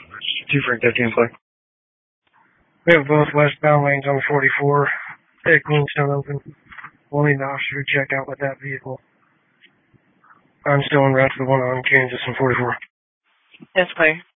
2 for 15 play. We have both westbound lanes on 44. Thick lanes not open. We'll need the officer to check out with that vehicle. I'm still en route to the one on Kansas and 44. Yes, clear.